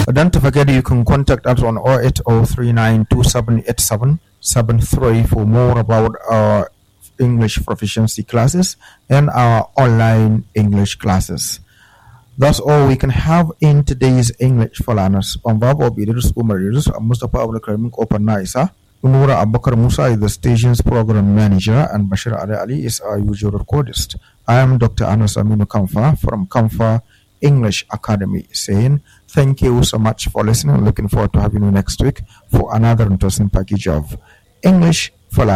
Don't forget you can contact us on 08039278773 for more about our English proficiency classes and our online English classes. That's all we can have in today's English for learners. On behalf of Idris Umar Idris, Mustafa Abdul Karim Open Naisa, Unura Abakar Musa is the station's program manager, and Bashir Ali is our usual recordist. I am Dr. Anas Aminu Kamfa from Kamfa English Academy, saying thank you so much for listening. Looking forward to having you next week for another interesting package of English